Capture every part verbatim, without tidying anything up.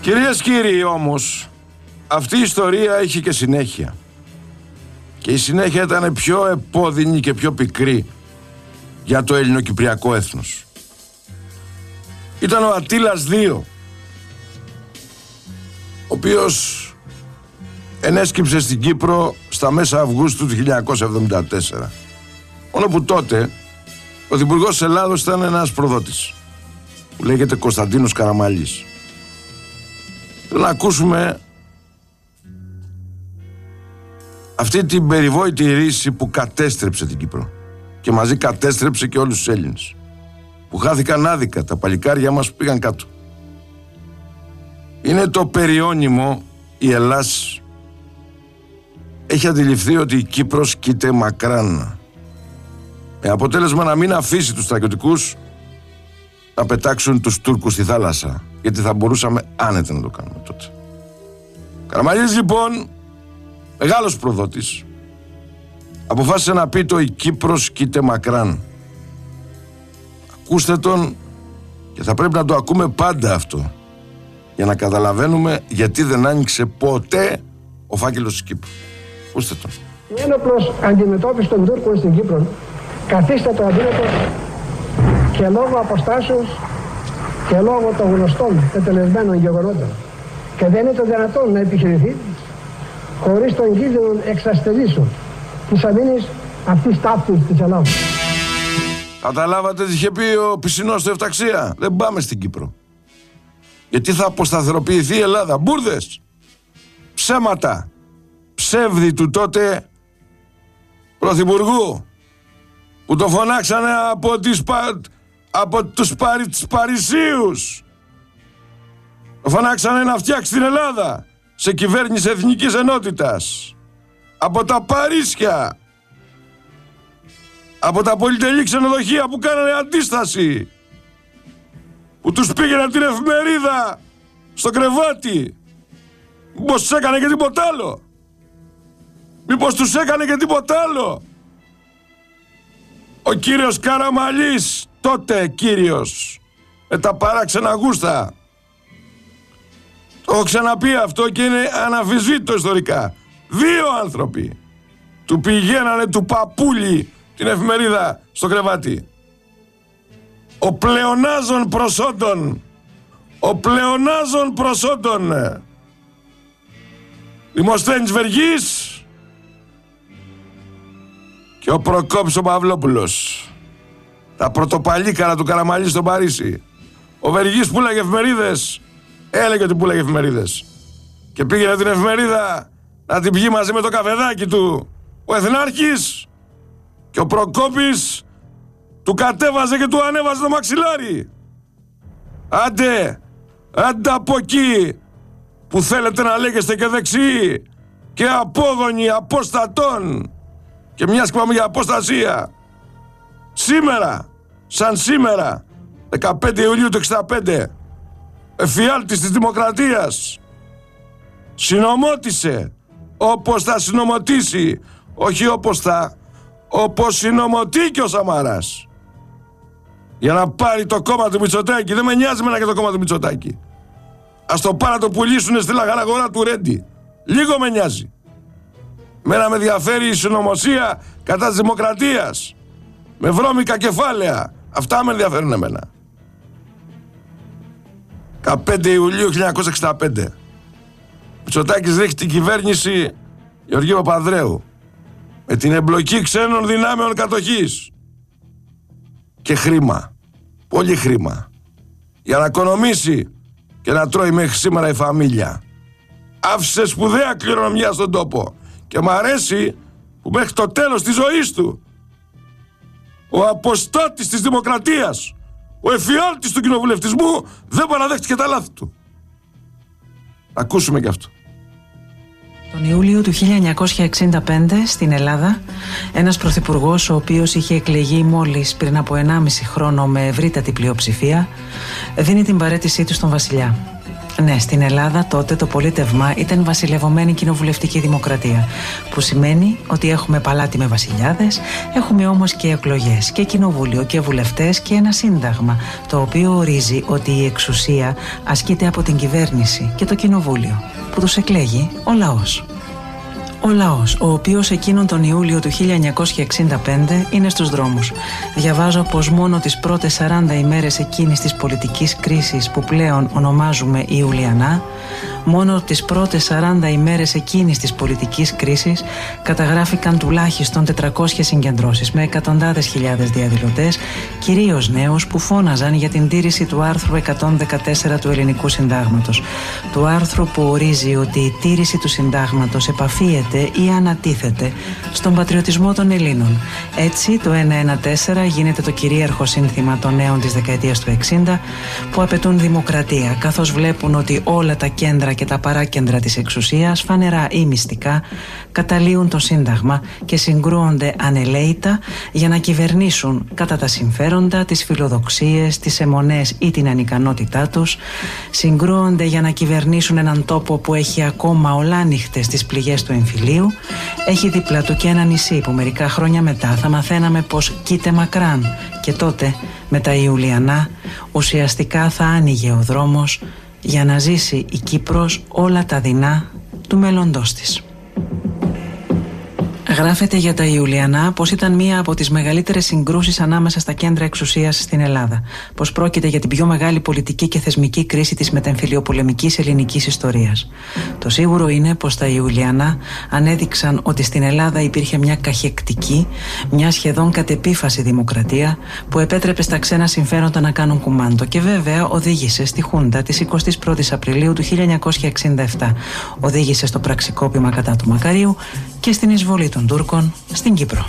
Κυρίες και κύριοι, όμως, αυτή η ιστορία είχε και συνέχεια. Και η συνέχεια ήταν πιο επώδυνη και πιο πικρή για το ελληνοκυπριακό έθνος. Ήταν ο Αττήλας δύο, ο οποίος ενέσκυψε στην Κύπρο στα μέσα Αυγούστου του χίλια εννιακόσια εβδομήντα τέσσερα. Μόνο που τότε ο Πρωθυπουργός της Ελλάδος ήταν ένας προδότης που λέγεται Κωνσταντίνος Καραμαλής. Θέλω να ακούσουμε αυτή την περιβόητη ρίση που κατέστρεψε την Κύπρο και μαζί κατέστρεψε και όλους τους Έλληνες που χάθηκαν άδικα, τα παλικάρια μας που πήγαν κάτω. Είναι το περιώνυμο η Ελλάς έχει αντιληφθεί ότι η Κύπρος κοίται μακράν, με αποτέλεσμα να μην αφήσει τους στρατιωτικούς να πετάξουν τους Τούρκους στη θάλασσα, γιατί θα μπορούσαμε άνετα να το κάνουμε τότε. Καραμαλής λοιπόν, μεγάλος προδότης, αποφάσισε να πει το «Η Κύπρος κοίται μακράν». Ακούστε τον και θα πρέπει να το ακούμε πάντα αυτό για να καταλαβαίνουμε γιατί δεν άνοιξε ποτέ ο φάκελος της Κύπρου. Ακούστε τον. Η ένοπλος αντιμετώπιση των Τούρκων στην Κύπρο καθίστατο αδύνατο και λόγω αποστάσεως και λόγω των γνωστών ετελεσμένων γεγονότων, και δεν είναι το δυνατόν να επιχειρηθεί χωρίς τον κίνδυνο εξασθενήσεων της αμήνης αυτής ταύτης της Ελλάδας. Καταλάβατε τι είχε πει ο Πισινός στο Εφταξία? Δεν πάμε στην Κύπρο, γιατί θα αποσταθεροποιηθεί η Ελλάδα. Μπούρδες, ψέματα, ψεύδι του τότε πρωθυπουργού που το φωνάξανε από, τις, από τους παρι, τις Παρισίους. Το φωνάξανε να φτιάξει την Ελλάδα σε κυβέρνηση εθνικής ενότητας από τα Παρίσια, από τα πολυτελή ξενοδοχεία που κάνανε αντίσταση, που τους πήγαινε την εφημερίδα στο κρεβάτι. Μήπως τους έκανε και τίποτα άλλο? Μήπως τους έκανε και τίποτα άλλο? Ο κύριος Καραμαλής, τότε κύριος, με τα παράξενα γούστα. Το έχω ξαναπεί αυτό και είναι αναμφισβήτητο ιστορικά. Δύο άνθρωποι του πηγαίνανε του παπούλι την εφημερίδα στο κρεβάτι. Ο πλεονάζων προσόντων, ο πλεονάζων προσόντων Δημοσθένης Βεργής και ο Προκόπης ο Παυλόπουλος, τα πρωτοπαλίκαρα του Καραμαλή στο Παρίσι. Ο Βεργής πουλάγε εφημερίδες, έλεγε ότι πουλάγε εφημερίδες, και πήγαινε την εφημερίδα να την πιει μαζί με το καφεδάκι του ο Εθνάρχης, και ο Προκόπης του κατέβαζε και του ανέβαζε το μαξιλάρι. Άντε, άντε από εκεί που θέλετε να λέγεστε και δεξιοί και απόγονοι απόστατων, και μιας και πάμε για αποστασία, σήμερα, σαν σήμερα, δεκαπέντε Ιουλίου του εξήντα πέντε, εφιάλτης της Δημοκρατίας συνομότησε όπως θα συνομωτήσει, όχι όπως θα, όπως συνομωτεί και ο Σαμαράς, για να πάρει το κόμμα του Μητσοτάκη. Δεν με νοιάζει μένα και το κόμμα του Μητσοτάκη. Ας το πάρει να το πουλήσουνε στη λαγαραγορά του Ρέντι. Λίγο με νοιάζει. Μένα με ενδιαφέρει η συνωμοσία κατά της Δημοκρατίας, με βρώμικα κεφάλαια. Αυτά με ενδιαφέρουν εμένα. δεκαπέντε Ιουλίου χίλια εννιακόσια εξήντα πέντε. Μητσοτάκης ρίχνει την κυβέρνηση Γεωργίου Παπανδρέου με την εμπλοκή ξένων δυνάμεων κατοχής και χρήμα, πολύ χρήμα, για να οικονομήσει και να τρώει μέχρι σήμερα η φαμίλια. Άφησε σπουδαία κληρονομιά στον τόπο και μ' αρέσει που μέχρι το τέλος της ζωής του ο αποστάτης της Δημοκρατίας, ο εφιάλτης του κοινοβουλευτισμού, δεν παραδέχτηκε τα λάθη του. Ακούσουμε και αυτό. Τον Ιούλιο του χίλια εννιακόσια εξήντα πέντε στην Ελλάδα, ένας πρωθυπουργός, ο οποίος είχε εκλεγεί μόλις πριν από ενάμιση χρόνο με ευρύτατη πλειοψηφία, δίνει την παραίτησή του στον βασιλιά. Ναι, στην Ελλάδα τότε το πολίτευμα ήταν βασιλευωμένη κοινοβουλευτική δημοκρατία, που σημαίνει ότι έχουμε παλάτι με βασιλιάδες, έχουμε όμως και εκλογές και κοινοβούλιο και βουλευτές και ένα σύνταγμα, το οποίο ορίζει ότι η εξουσία ασκείται από την κυβέρνηση και το κοινοβούλιο, που τους εκλέγει ο λαός. Ο λαός, ο οποίος εκείνον τον Ιούλιο του χίλια εννιακόσια εξήντα πέντε είναι στους δρόμους. Διαβάζω πως μόνο τις πρώτες σαράντα ημέρες εκείνης της πολιτικής κρίσης που πλέον ονομάζουμε Ιουλιανά, μόνο τις πρώτες σαράντα ημέρες εκείνης της πολιτικής κρίσης καταγράφηκαν τουλάχιστον τετρακόσιες συγκεντρώσεις με εκατοντάδες χιλιάδες διαδηλωτές, κυρίως νέους που φώναζαν για την τήρηση του άρθρου εκατόν δεκατέσσερα του Ελληνικού Συντάγματος, του άρθρου που ορίζει ότι η τήρηση του Συντάγματος επαφίεται ή ανατίθεται στον πατριωτισμό των Ελλήνων. Έτσι το εκατόν δεκατέσσερα γίνεται το κυρίαρχο σύνθημα των νέων της δεκαετίας του εξήντα, που απαιτούν δημοκρατία, καθώς βλέπουν ότι όλα τα κέντρα και τα παράκεντρα της εξουσίας, φανερά ή μυστικά, καταλύουν το Σύνταγμα και συγκρούονται ανελαίητα για να κυβερνήσουν κατά τα συμφέροντα, τις φιλοδοξίες, τις αιμονές ή την ανικανότητά τους, συγκρούονται για να κυβερνήσουν έναν τόπο που έχει ακόμα ολάνυχτες τις πληγές του εμφυλίου, έχει δίπλα του και ένα νησί που μερικά χρόνια μετά θα μαθαίναμε πως κοίται μακράν, και τότε με τα Ιουλιανά ουσιαστικά θα άνοιγε ο δρόμος για να ζήσει η Κύπρος όλα τα δεινά του μέλλοντός της. Γράφεται για τα Ιουλιανά πως ήταν μία από τις μεγαλύτερες συγκρούσεις ανάμεσα στα κέντρα εξουσίας στην Ελλάδα, πως πρόκειται για την πιο μεγάλη πολιτική και θεσμική κρίση της μετεμφυλιοπολεμικής ελληνικής ιστορίας. Το σίγουρο είναι πως τα Ιουλιανά ανέδειξαν ότι στην Ελλάδα υπήρχε μια καχεκτική, μια σχεδόν κατ' επίφαση δημοκρατία που επέτρεπε στα ξένα συμφέροντα να κάνουν κουμάντο, και βέβαια οδήγησε στη Χούντα της εικοστής πρώτης Απριλίου του χίλια εννιακόσια εξήντα επτά, οδήγησε στο πραξικόπημα κατά του Μακαρίου και στην εισβολή των Τούρκων στην Κύπρο.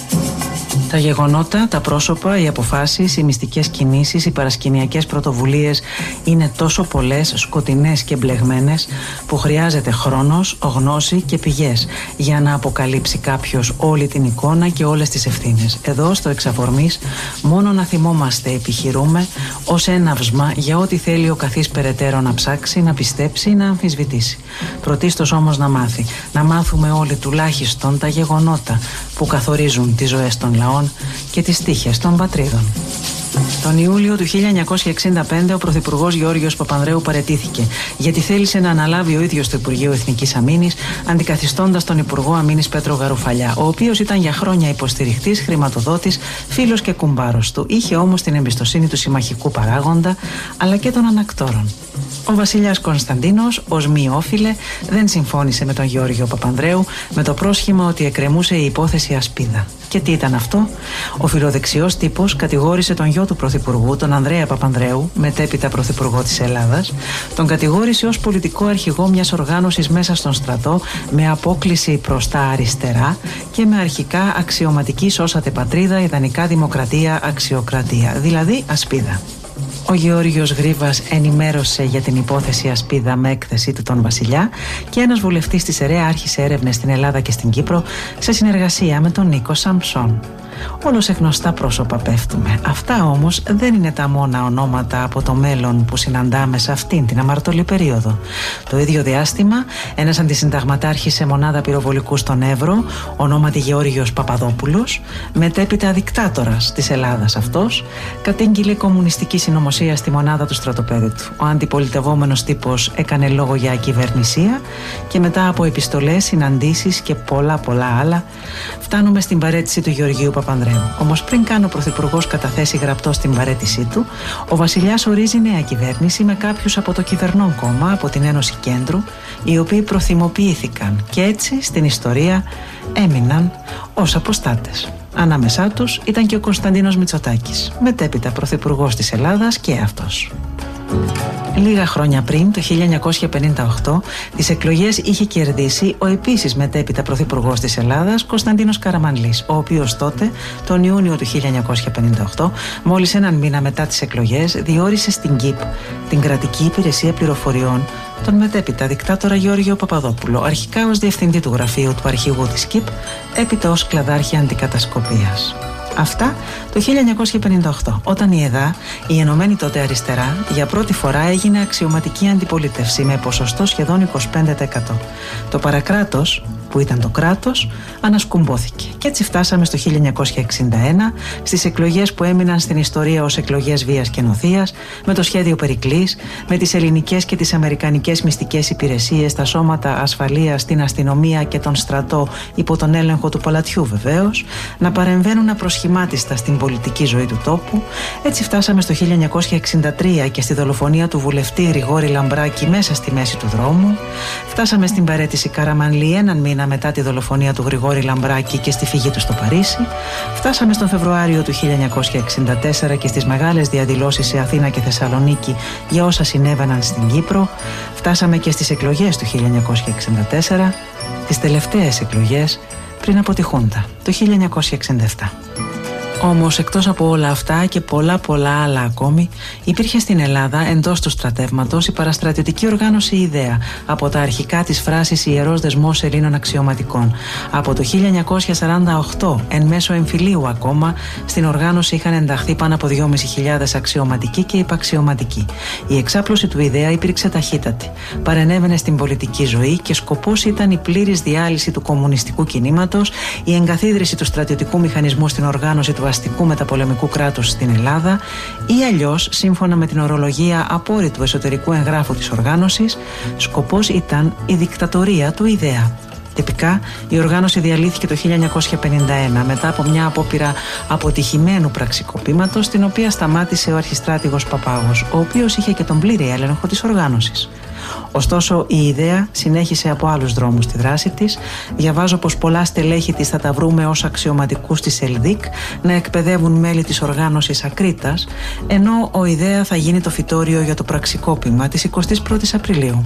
Τα γεγονότα, τα πρόσωπα, οι αποφάσεις, οι μυστικές κινήσεις, οι παρασκηνιακές πρωτοβουλίες είναι τόσο πολλές, σκοτεινές και μπλεγμένες, που χρειάζεται χρόνος, γνώση και πηγές για να αποκαλύψει κάποιος όλη την εικόνα και όλες τις ευθύνες. Εδώ στο Εξαφορμής μόνο να θυμόμαστε επιχειρούμε ως έναυσμα για ό,τι θέλει ο καθής περαιτέρω να ψάξει, να πιστέψει, να αμφισβητήσει. Πρωτίστως όμως να μάθει, να μάθουμε όλοι τουλάχιστον τα γεγονότα που καθορίζουν τις ζωές των λαών και τις τύχες των πατρίδων. Τον Ιούλιο του χίλια εννιακόσια εξήντα πέντε ο Πρωθυπουργός Γεώργιος Παπανδρέου παραιτήθηκε, γιατί θέλησε να αναλάβει ο ίδιος το Υπουργείο Εθνικής Αμήνης, αντικαθιστώντας τον Υπουργό Αμήνης Πέτρο Γαρουφαλιά, ο οποίος ήταν για χρόνια υποστηριχτής, χρηματοδότης, φίλος και κουμπάρος του. Είχε όμως την εμπιστοσύνη του συμμαχικού παράγοντα, αλλά και των ανακτόρων. Ο βασιλιάς Κωνσταντίνος, ως μη όφιλε, δεν συμφώνησε με τον Γεώργιο Παπανδρέου, με το πρόσχημα ότι εκκρεμούσε η υπόθεση Ασπίδα. Και τι ήταν αυτό? Ο φιλοδεξιός τύπος κατηγόρησε τον γιο του Πρωθυπουργού, τον Ανδρέα Παπανδρέου, μετέπειτα Πρωθυπουργό της Ελλάδας, τον κατηγόρησε ως πολιτικό αρχηγό μιας οργάνωσης μέσα στον στρατό, με απόκλιση προς τα αριστερά και με αρχικά αξιωματική σώσατε πατρίδα, ιδανικά δημοκρατία, αξιοκρατία, δηλαδή Ασπίδα. Ο Γεώργιος Γρίβας ενημέρωσε για την υπόθεση Ασπίδα με έκθεσή του τον βασιλιά, και ένας βουλευτής της ΕΡΕΑ άρχισε έρευνες στην Ελλάδα και στην Κύπρο σε συνεργασία με τον Νίκο Σαμψόν. Όλο σε γνωστά πρόσωπα πέφτουμε. Αυτά όμως δεν είναι τα μόνα ονόματα από το μέλλον που συναντάμε σε αυτήν την αμαρτωλή περίοδο. Το ίδιο διάστημα, ένας αντισυνταγματάρχης σε μονάδα πυροβολικού στον Εύρο, ονόματι Γεώργιος Παπαδόπουλος, μετέπειτα δικτάτορας της Ελλάδας αυτός, κατήγγειλε κομμουνιστική συνωμοσία στη μονάδα του στρατοπέδου του. Ο αντιπολιτευόμενος τύπος έκανε λόγο για ακυβερνησία, και μετά από επιστολές, συναντήσεις και πολλά πολλά άλλα, φτάνουμε στην παραίτηση του Γεωργίου Παπανδρέου. Όμως πριν καν ο Πρωθυπουργός καταθέσει γραπτό στην παραίτησή του, ο βασιλιάς ορίζει νέα κυβέρνηση με κάποιους από το κυβερνών κόμμα, από την Ένωση Κέντρου, οι οποίοι προθυμοποιήθηκαν και έτσι στην ιστορία έμειναν ως αποστάτες. Ανάμεσά τους ήταν και ο Κωνσταντίνος Μητσοτάκης, μετέπειτα Πρωθυπουργός της Ελλάδας και αυτός. Λίγα χρόνια πριν, το χίλια εννιακόσια πενήντα οκτώ, τις εκλογές είχε κερδίσει ο επίσης μετέπειτα Πρωθυπουργός της Ελλάδας, Κωνσταντίνος Καραμανλής, ο οποίος τότε, τον Ιούνιο του χίλια εννιακόσια πενήντα οκτώ, μόλις έναν μήνα μετά τις εκλογές, διόρισε στην ΚΙΠ, την Κρατική Υπηρεσία Πληροφοριών, τον μετέπειτα δικτάτορα Γεώργιο Παπαδόπουλο, αρχικά ως διευθυντή του γραφείου του αρχηγού της ΚΙΠ, έπειτα ως κλαδάρχη αντικατασκοπίας. Αυτά το χίλια εννιακόσια πενήντα οκτώ, όταν η ΕΔΑ, η Ενωμένη τότε Αριστερά, για πρώτη φορά έγινε αξιωματική αντιπολίτευση με ποσοστό σχεδόν είκοσι πέντε τοις εκατό. Το παρακράτος, που ήταν το κράτος, ανασκουμπόθηκε. Και έτσι φτάσαμε στο χίλια εννιακόσια εξήντα ένα, στις εκλογές που έμειναν στην ιστορία ως εκλογές βίας και νοθείας, με το σχέδιο Περικλής, με τις ελληνικές και τις αμερικανικές μυστικές υπηρεσίες, τα σώματα ασφαλείας, την αστυνομία και τον στρατό υπό τον έλεγχο του παλατιού βεβαίως, να παρεμβαίνουν απροσχημάτιστα στην πολιτική ζωή του τόπου. Έτσι φτάσαμε στο χίλια εννιακόσια εξήντα τρία και στη δολοφονία του βουλευτή Γρηγόρη Λαμπράκη μέσα στη μέση του δρόμου. Φτάσαμε στην παραίτηση Καραμανλή έναν μήνα μετά τη δολοφονία του Γρηγόρη Λαμπράκη και στη φυγή του στο Παρίσι. Φτάσαμε στον Φεβρουάριο του χίλια εννιακόσια εξήντα τέσσερα και στις μεγάλες διαδηλώσεις σε Αθήνα και Θεσσαλονίκη για όσα συνέβαιναν στην Κύπρο. Φτάσαμε και στις εκλογές του χίλια εννιακόσια εξήντα τέσσερα, τις τελευταίες εκλογές πριν από τη Χούντα, το χίλια εννιακόσια εξήντα επτά. Όμως εκτός από όλα αυτά και πολλά πολλά άλλα ακόμη, υπήρχε στην Ελλάδα εντός του στρατεύματος η παραστρατιωτική οργάνωση Ιδέα, από τα αρχικά της φράσης Ιερός Δεσμός Ελλήνων Αξιωματικών. Από το χίλια εννιακόσια σαράντα οκτώ, εν μέσω εμφυλίου ακόμα, στην οργάνωση είχαν ενταχθεί πάνω από δυόμισι χιλιάδες αξιωματικοί και υπαξιωματικοί. Η εξάπλωση του Ιδέα υπήρξε ταχύτατη. Παρενέβαινε στην πολιτική ζωή και σκοπός ήταν η πλήρης διάλυση του κομμουνιστικού κινήματος, η εγκαθίδρυση του στρατιωτικού μηχανισμού στην οργάνωση του αστικού μεταπολεμικού κράτους στην Ελλάδα, ή αλλιώς, σύμφωνα με την ορολογία απόρριτου εσωτερικού εγγράφου της οργάνωσης, σκοπός ήταν η δικτατορία του Ιδέα. Τυπικά, η οργάνωση διαλύθηκε το χίλια εννιακόσια πενήντα ένα μετά από μια απόπειρα αποτυχημένου πραξικοπήματος, την οποία σταμάτησε ο αρχιστράτηγος Παπάγος, ο οποίος είχε και τον πλήρη έλεγχο της οργάνωσης. Ωστόσο, η Ιδέα συνέχισε από άλλους δρόμους τη δράση της. Διαβάζω πως πολλά στελέχη της θα τα βρούμε ως αξιωματικούς της ΕΛΔΙΚ να εκπαιδεύουν μέλη της οργάνωσης Ακρίτας, ενώ ο Ιδέα θα γίνει το φυτόριο για το πραξικόπημα της εικοστής πρώτης Απριλίου.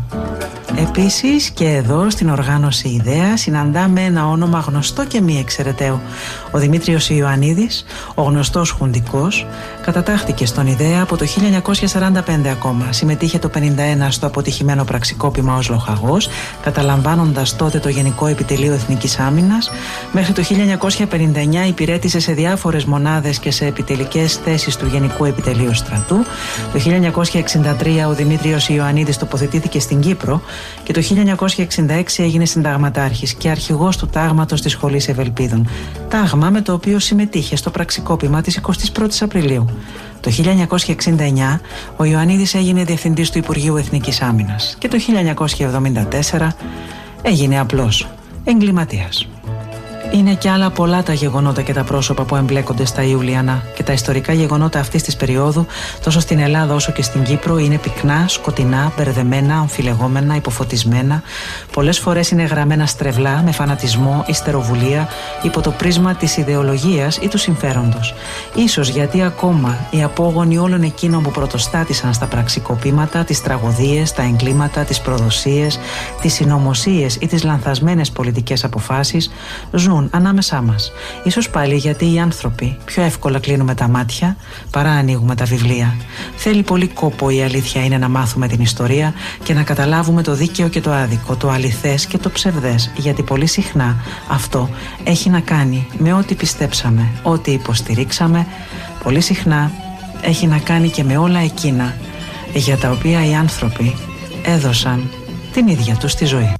Επίσης και εδώ στην οργάνωση Ιδέα συναντάμε ένα όνομα γνωστό και μη εξαιρεταίο. Ο Δημήτριος Ιωαννίδης, ο γνωστός Χουντικός, κατατάχθηκε στον Ιδέα από το χίλια εννιακόσια σαράντα πέντε ακόμα. Συμμετείχε το πενήντα ένα στο αποτυχημένο πραξικόπημα ως λοχαγός, καταλαμβάνοντας τότε το Γενικό Επιτελείο Εθνικής Άμυνας. Μέχρι το χίλια εννιακόσια πενήντα εννιά υπηρέτησε σε διάφορες μονάδες και σε επιτελικές θέσεις του Γενικού Επιτελείου Στρατού. Το χίλια εννιακόσια εξήντα τρία ο Δημήτριος Ιωαννίδης τοποθετήθηκε στην Κύπρο και το χίλια εννιακόσια εξήντα έξι έγινε συνταγματάρχης και αρχηγός του τάγματος της Σχολής Ευελπίδων. Τάγμα με το οποίο συμμετείχε στο πραξικόπημα της εικοστής πρώτης Απριλίου. Το χίλια εννιακόσια εξήντα εννιά ο Ιωαννίδης έγινε διευθυντής του Υπουργείου Εθνικής Άμυνας και το χίλια εννιακόσια εβδομήντα τέσσερα έγινε απλώς εγκληματίας. Είναι και άλλα πολλά τα γεγονότα και τα πρόσωπα που εμπλέκονται στα Ιουλιανά, και τα ιστορικά γεγονότα αυτής της περίοδου, τόσο στην Ελλάδα όσο και στην Κύπρο, είναι πυκνά, σκοτεινά, μπερδεμένα, αμφιλεγόμενα, υποφωτισμένα. Πολλές φορές είναι γραμμένα στρεβλά, με φανατισμό, ιστεροβουλία, υπό το πρίσμα της ιδεολογίας ή του συμφέροντος. Ίσως γιατί ακόμα οι απόγονοι όλων εκείνων που πρωτοστάτησαν στα πραξικοπήματα, τις τραγωδίες, τα εγκλήματα, τις προδοσίες, τις συνωμοσίες ή τις λανθασμένες πολιτικές αποφάσεις ζουν ανάμεσά μας. Ίσως πάλι γιατί οι άνθρωποι πιο εύκολα κλείνουμε τα μάτια παρά ανοίγουμε τα βιβλία. Θέλει πολύ κόπο, η αλήθεια είναι, να μάθουμε την ιστορία και να καταλάβουμε το δίκαιο και το άδικο, το αληθές και το ψευδές, γιατί πολύ συχνά αυτό έχει να κάνει με ό,τι πιστέψαμε, ό,τι υποστηρίξαμε. Πολύ συχνά έχει να κάνει και με όλα εκείνα για τα οποία οι άνθρωποι έδωσαν την ίδια τους τη ζωή.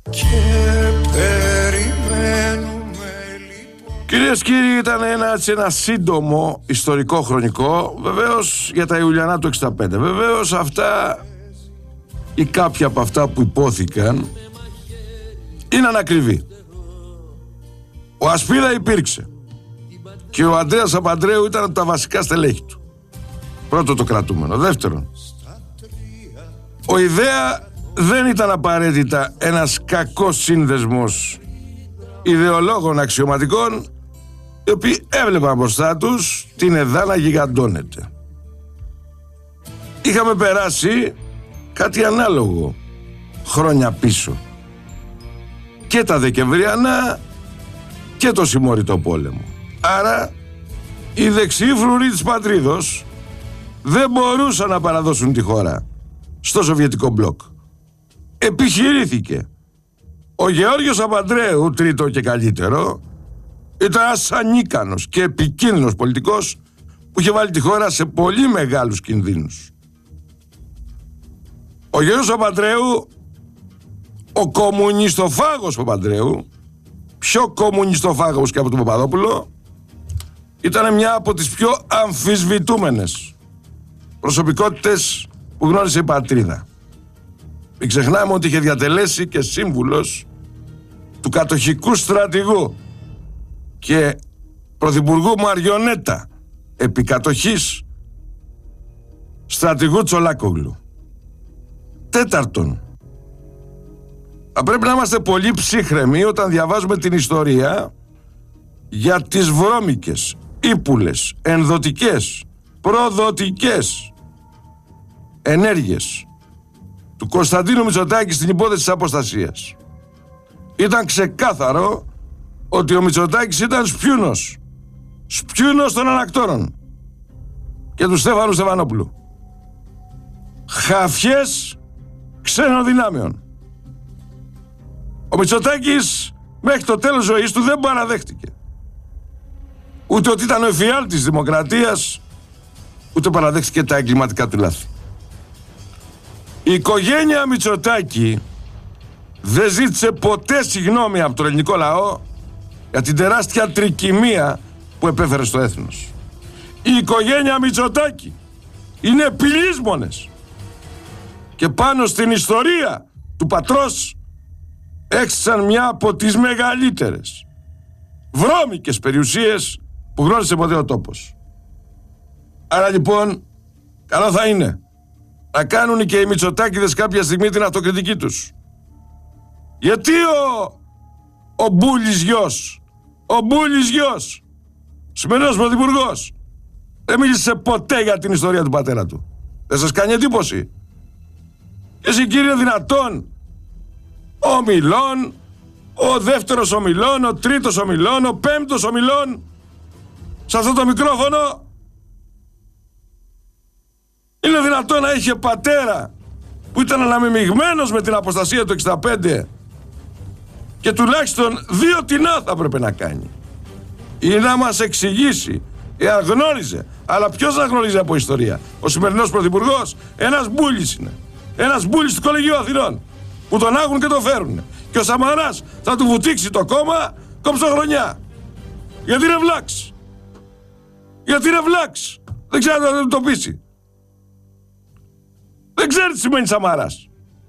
Κυρίες και κύριοι, ήταν ένα, ένα σύντομο ιστορικό χρονικό, βεβαίως για τα Ιουλιανά του εξήντα πέντε. Βεβαίως αυτά ή κάποια από αυτά που υπόθηκαν είναι ανακριβή. Ο Ασπίδα υπήρξε και ο Ανδρέας Παπανδρέου ήταν από τα βασικά στελέχη του. Πρώτο το κρατούμενο. Δεύτερον, ο Ιδέα δεν ήταν απαραίτητα ένας κακός σύνδεσμος ιδεολόγων αξιωματικών, οι οποίοι έβλεπαν μπροστά τους την ΕΔΑ να γιγαντώνεται. Είχαμε περάσει κάτι ανάλογο χρόνια πίσω, και τα Δεκεμβριανά και το Συμμορητό Πόλεμο. Άρα οι δεξιοί φρουροί της πατρίδος δεν μπορούσαν να παραδώσουν τη χώρα στο Σοβιετικό μπλοκ. Επιχειρήθηκε ο Γεώργιος Παπανδρέου, τρίτο και καλύτερο, Ήταν ένας ανίκανος και επικίνδυνος πολιτικός που είχε βάλει τη χώρα σε πολύ μεγάλους κινδύνους. Ο Γιώργος Παπανδρέου, ο κομμουνιστοφάγος Παπανδρέου, πιο κομμουνιστοφάγος και από τον Παπαδόπουλο, ήταν μια από τις πιο αμφισβητούμενες προσωπικότητες που γνώρισε η πατρίδα. Μην ξεχνάμε ότι είχε διατελέσει και σύμβουλος του κατοχικού στρατηγού και πρωθυπουργού Μαριονέτα επί κατοχής στρατηγού Τσολάκογλου. Τέταρτον, θα πρέπει να είμαστε πολύ ψύχρεμοι όταν διαβάζουμε την ιστορία για τις βρώμικες, ύπουλες, ενδοτικές, προδοτικές ενέργειες του Κωνσταντίνου Μητσοτάκη στην υπόθεση της αποστασίας. Ήταν ξεκάθαρο ότι ο Μητσοτάκης ήταν σπιούνος. Σπιούνος των ανακτόρων και του Στέφανου Στεφανόπουλου. Χαφιές ξένων δυνάμεων. Ο Μητσοτάκης μέχρι το τέλος ζωής του δεν παραδέχτηκε ούτε ότι ήταν ο εφιάλτης της δημοκρατίας, ούτε παραδέχτηκε τα εγκληματικά του λάθη. Η οικογένεια Μητσοτάκη δεν ζήτησε ποτέ συγγνώμη από τον ελληνικό λαό για την τεράστια τρικυμία που επέφερε στο έθνος. Η οικογένεια Μητσοτάκη είναι πυλίσμονες και πάνω στην ιστορία του πατρός έξισαν μια από τις μεγαλύτερες βρώμικες περιουσίες που γνώρισε ποτέ ο τόπος. Άρα λοιπόν καλό θα είναι να κάνουν και οι Μητσοτάκηδες κάποια στιγμή την αυτοκριτική τους. Γιατί ο, ο Μπούλης γιος, ο Μπούλης γιος, σημερινός πρωθυπουργός, δεν μίλησε ποτέ για την ιστορία του πατέρα του? Δεν σας κάνει εντύπωση? Και εσύ κύριε δυνατόν, ο Μιλών, ο δεύτερος ομιλών, ο τρίτος ομιλών, ο πέμπτος ομιλών, σε αυτό το μικρόφωνο, είναι δυνατόν να είχε πατέρα που ήταν αναμειγμένος με την αποστασία του εξήντα πέντε και τουλάχιστον δύο τεινά θα έπρεπε να κάνει ή να μας εξηγήσει εάν γνώριζε? Αλλά ποιος να γνωρίζει από ιστορία? Ο σημερινός πρωθυπουργός ένας μπούλης είναι. Ένας μπούλης του Κολεγίου Αθηνών που τον άγουν και τον φέρουν. Και ο Σαμαράς θα του βουτήξει το κόμμα κομψοχρονιά. Γιατί είναι βλάξ. Γιατί είναι βλάξ. Δεν ξέρει να το πείσει. Δεν ξέρει τι σημαίνει Σαμαράς.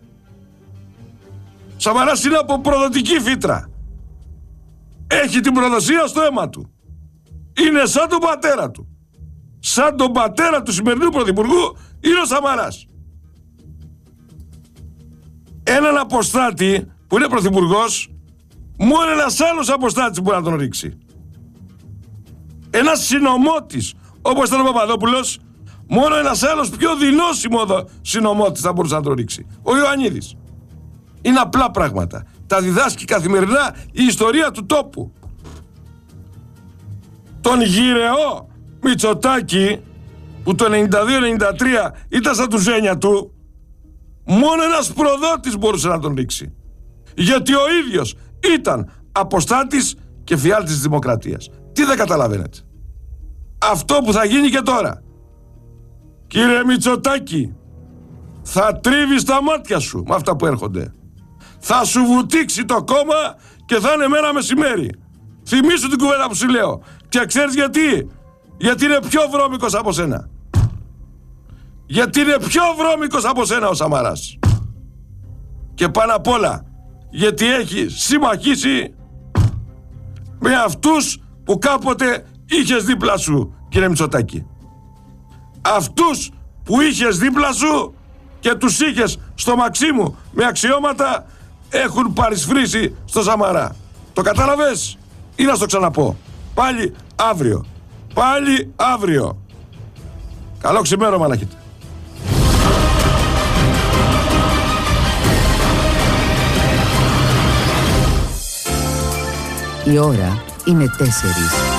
Σαμαράς είναι από προδοτική φύτρα. Έχει την προδοσία στο αίμα του. Είναι σαν τον πατέρα του. Σαν τον πατέρα του σημερινού πρωθυπουργού είναι ο Σαμαράς. Έναν αποστάτη που είναι πρωθυπουργός, μόνο ένας άλλος αποστάτης μπορεί να τον ρίξει. Ένας συνωμότης όπως ήταν ο Παπαδόπουλος, μόνο ένας άλλος πιο δεινός συνωμότης θα μπορούσε να τον ρίξει. Ο Ιωαννίδης. Είναι απλά πράγματα. Τα διδάσκει καθημερινά η ιστορία του τόπου. Τον γυρεό Μητσοτάκη που το ενενήντα δύο ενενήντα τρία ήταν στα τουζένια του, μόνο ένας προδότης μπορούσε να τον ρίξει. Γιατί ο ίδιος ήταν αποστάτης και φιάλτης της δημοκρατίας. Τι δεν καταλαβαίνετε? Αυτό που θα γίνει και τώρα. Κύριε Μητσοτάκη, θα τρίβεις τα μάτια σου με αυτά που έρχονται. Θα σου βουτήξει το κόμμα και θα είναι μέρα μεσημέρι. Θυμήσου την κουβέντα που σου λέω. Και ξέρεις γιατί? Γιατί είναι πιο βρώμικος από σένα. Γιατί είναι πιο βρώμικος από σένα ο Σαμαράς. Και πάνω απ' όλα γιατί έχει συμμαχίσει με αυτούς που κάποτε είχες δίπλα σου, κύριε Μητσοτάκη. Αυτούς που είχες δίπλα σου και τους είχες στο Μαξίμου με αξιώματα έχουν παρισφρήσει στο Σαμαρά. Το κατάλαβες ή να στο ξαναπώ? Πάλι αύριο. Πάλι αύριο. Καλό ξημέρωμα να έχετε. Η ώρα είναι τέσσερις.